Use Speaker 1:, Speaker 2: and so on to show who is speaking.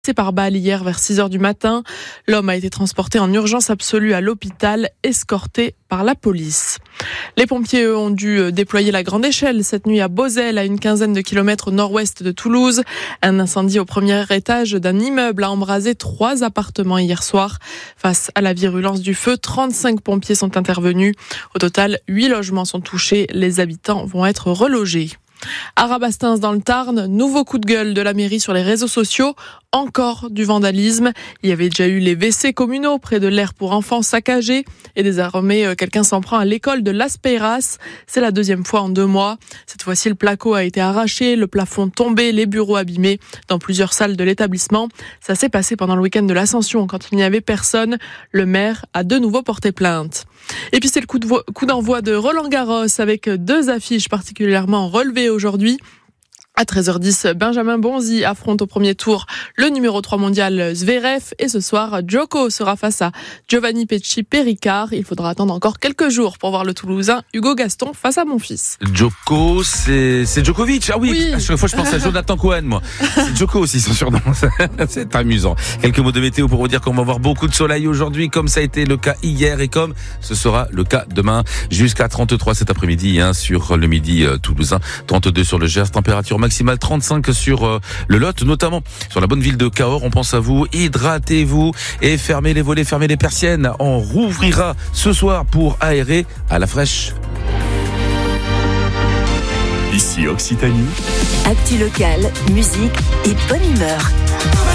Speaker 1: C'est par balle hier vers 6h du matin. L'homme a été transporté en urgence absolue à l'hôpital, escorté par la police. Les pompiers, eux, ont dû déployer la grande échelle cette nuit à Beauzelle, à une quinzaine de kilomètres au nord-ouest de Toulouse. Un incendie au premier étage d'un immeuble a embrasé 3 appartements hier soir. Face à la virulence du feu, 35 pompiers sont intervenus. Au total, 8 logements sont touchés. Les habitants vont être relogés. À Rabastens dans le Tarn, nouveau coup de gueule de la mairie sur les réseaux sociaux. Encore du vandalisme. Il y avait déjà eu les WC communaux près de l'aire pour enfants saccagés. Et désormais, quelqu'un s'en prend à l'école de Las Peiras. C'est la 2e fois en 2 mois. Cette fois-ci, le placo a été arraché, le plafond tombé, les bureaux abîmés dans plusieurs salles de l'établissement. Ça s'est passé pendant le week-end de l'Ascension, quand il n'y avait personne. Le maire a de nouveau porté plainte. Et puis c'est le coup d'envoi de Roland-Garros avec 2 affiches particulièrement relevées aujourd'hui. À 13h10, Benjamin Bonzi affronte au premier tour le numéro 3 mondial Zverev. Et ce soir, Djoko sera face à Giovanni Pesci-Péricard. Il faudra attendre encore quelques jours pour voir le Toulousain Hugo Gaston face à Monfils.
Speaker 2: Djoko, c'est Djokovic. Ah oui, à chaque fois je pense à Jonathan Cohen, moi. C'est Djoko aussi, son surnom. C'est amusant. Quelques mots de météo pour vous dire qu'on va avoir beaucoup de soleil aujourd'hui, comme ça a été le cas hier et comme ce sera le cas demain. Jusqu'à 33 cet après-midi sur le midi toulousain, 32 sur le Gers, température maximale 35 sur le Lot, notamment sur la bonne ville de Cahors. On pense à vous, hydratez-vous et fermez les volets, fermez les persiennes. On rouvrira ce soir pour aérer à la fraîche.
Speaker 3: Ici Occitanie.
Speaker 4: Actu locale, musique et bonne humeur.